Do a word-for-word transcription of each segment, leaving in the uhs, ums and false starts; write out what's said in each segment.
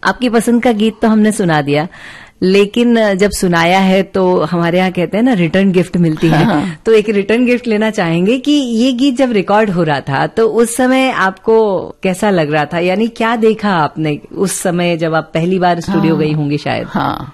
आपकी पसंद का गीत तो हमने सुना दिया, लेकिन जब सुनाया है तो हमारे यहाँ कहते हैं ना रिटर्न गिफ्ट मिलती है। हाँ। तो एक रिटर्न गिफ्ट लेना चाहेंगे कि ये गीत जब रिकॉर्ड हो रहा था तो उस समय आपको कैसा लग रहा था, यानी क्या देखा आपने उस समय जब आप पहली बार स्टूडियो हाँ। गई होंगी शायद? हाँ,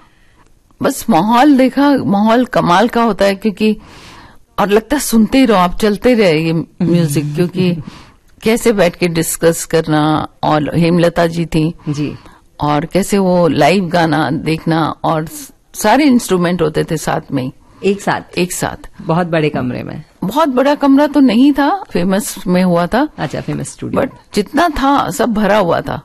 बस माहौल देखा, माहौल कमाल का होता है, क्योंकि और लगता है सुनते ही रहो आप, चलते रहे ये म्यूजिक, क्योंकि कैसे बैठ के डिस्कस करना, और हेमलता जी थी जी, और कैसे वो लाइव गाना देखना, और सारे इंस्ट्रूमेंट होते थे साथ में, एक साथ एक साथ बहुत बड़े कमरे में। बहुत बड़ा कमरा तो नहीं था, फेमस में हुआ था। अच्छा, फेमस स्टूडियो, बट जितना था सब भरा हुआ था,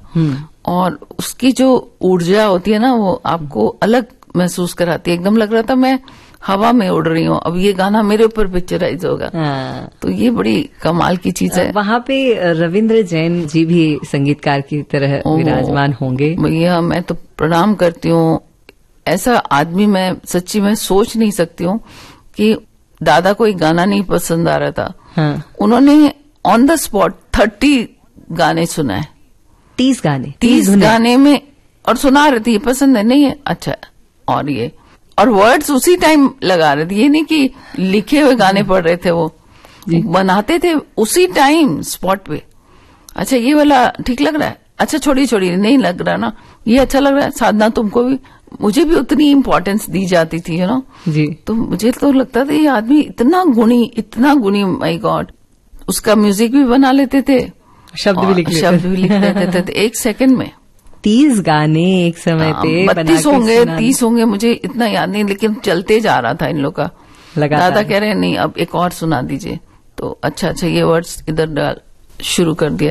और उसकी जो ऊर्जा होती है ना वो आपको अलग महसूस कराती है। एकदम लग रहा था मैं हवा में उड़ रही हूँ, अब ये गाना मेरे ऊपर पिक्चराइज होगा। हाँ। तो ये बड़ी कमाल की चीज है। वहाँ पे रविंद्र जैन जी भी संगीतकार की तरह विराजमान होंगे। भैया मैं तो प्रणाम करती हूँ, ऐसा आदमी मैं सच्ची में सोच नहीं सकती हूँ कि दादा को एक गाना नहीं पसंद आ रहा था। हाँ। उन्होंने ऑन द स्पॉट थर्टी गाने सुनाए, तीस गाने तीस गाने में, और सुना रहे थे ये पसंद है नहीं है अच्छा, और ये और वर्ड्स उसी टाइम लगा रहे थे, ये नहीं कि लिखे हुए गाने पढ़ रहे थे, वो बनाते थे उसी टाइम स्पॉट पे। अच्छा ये वाला ठीक लग रहा है, अच्छा छोड़ी छोड़ी नहीं लग रहा ना, ये अच्छा लग रहा है, साधना तुमको भी, मुझे भी उतनी इम्पोर्टेंस दी जाती थी, यू नो जी। तो मुझे तो लगता था ये आदमी इतना गुणी, इतना गुणी, माय गॉड। उसका म्यूजिक भी बना लेते थे, शब्द भी लिख लेते शब्द भी लिख लेते थे एक सेकंड में। तीस गाने एक समय पे, बत्तीस होंगे, तीस होंगे, मुझे इतना याद नहीं, लेकिन चलते जा रहा था इन लोग का। दादा कह रहे हैं नहीं अब एक और सुना दीजिए, तो अच्छा अच्छा ये वर्ड्स इधर डाल शुरू कर दिया।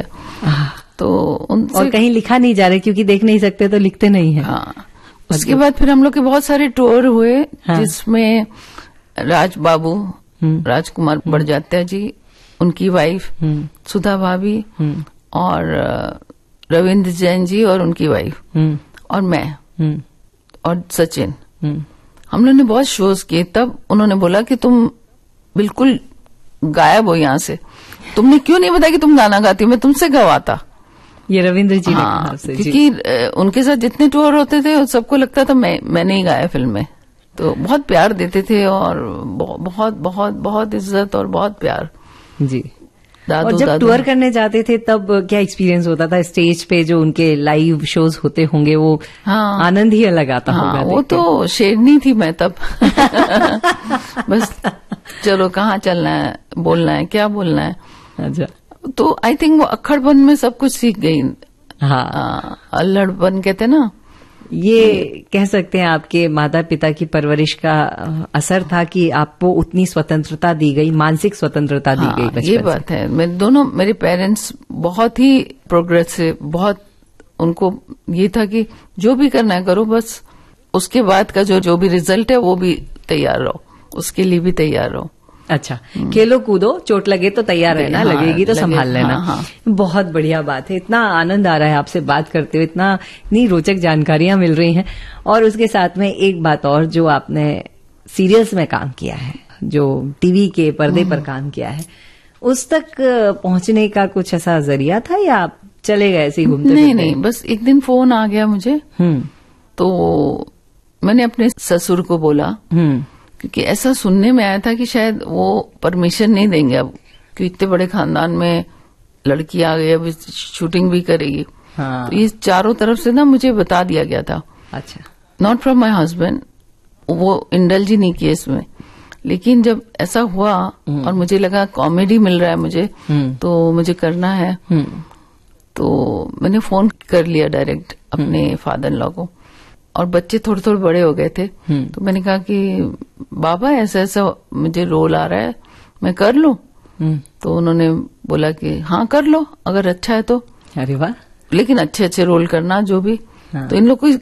तो उनसे और कहीं लिखा नहीं जा रहा क्योंकि देख नहीं सकते तो लिखते नहीं है। हाँ। उसके बाद फिर हम लोग के बहुत सारे टूर हुए। हाँ। जिसमें राज बाबू, राजकुमार बड़जात्या जी, उनकी वाइफ सुधा भाभी, और रविंद्र जैन जी और उनकी वाइफ, और मैं और सचिन, हम लोगों ने बहुत शोज किए। तब उन्होंने बोला कि तुम बिल्कुल गायब हो यहाँ से, तुमने क्यों नहीं बताया कि तुम गाना गाती हो, मैं तुमसे गवाता। ये रविंद्र जी ने हाँ, कहा आपसे, क्योंकि उनके साथ जितने टूर होते थे सबको लगता था मैं मैंने ही गाया फिल्म में। तो बहुत प्यार देते थे, और बहुत बहुत बहुत इज्जत और बहुत प्यार जी। और जब दादू, टूर करने जाते थे तब क्या एक्सपीरियंस होता था स्टेज पे, जो उनके लाइव शोज होते होंगे वो? हाँ, आनंद ही अलग आता हाँ, होगा। वो तो शेरनी थी मैं तब। बस चलो कहाँ चलना है, बोलना है, क्या बोलना है। अच्छा। तो आई थिंक वो अक्खड़पन में सब कुछ सीख गई। हाँ, अल्लड़पन कहते ना, ये कह सकते हैं आपके माता पिता की परवरिश का असर था कि आपको उतनी स्वतंत्रता दी गई, मानसिक स्वतंत्रता दी हाँ, गई बचपन ये बात है। मेरे दोनों मेरे पेरेंट्स बहुत ही प्रोग्रेसिव, बहुत उनको ये था कि जो भी करना है करो, बस उसके बाद का जो जो भी रिजल्ट है वो भी तैयार रहो, उसके लिए भी तैयार रहो। अच्छा, खेलो कूदो, चोट लगे तो तैयार रहना, हाँ, लगेगी तो लगे, संभाल लेना। हाँ, हाँ। बहुत बढ़िया बात है, इतना आनंद आ रहा है आपसे बात करते हुए, इतना इतनी रोचक जानकारियां मिल रही हैं। और उसके साथ में एक बात और, जो आपने सीरियल्स में काम किया है, जो टीवी के पर्दे पर काम किया है, उस तक पहुंचने का कुछ ऐसा जरिया था या आप चले गए ऐसे ही घूमते? नहीं नहीं, बस एक दिन फोन आ गया मुझे, तो मैंने अपने ससुर को बोला, क्योंकि ऐसा सुनने में आया था कि शायद वो परमिशन नहीं देंगे अब, क्योंकि इतने बड़े खानदान में लड़की आ गई, अब शूटिंग भी करेगी। हाँ। तो ये चारों तरफ से ना मुझे बता दिया गया था। अच्छा। नॉट फ्रॉम माय हस्बैंड, वो इंडल्ज ही नहीं किए इसमें, लेकिन जब ऐसा हुआ और मुझे लगा कॉमेडी मिल रहा है मुझे, तो मुझे करना है, तो मैंने फोन कर लिया डायरेक्ट अपने फादर इन लॉ को, और बच्चे थोड़े थोड़े बड़े हो गए थे, तो मैंने कहा कि बाबा ऐसा ऐसा मुझे रोल आ रहा है, मैं कर लूं? तो उन्होंने बोला कि हाँ कर लो, अगर अच्छा है तो। अरे वाह। लेकिन अच्छे अच्छे रोल करना जो भी। हाँ। तो इन लोग को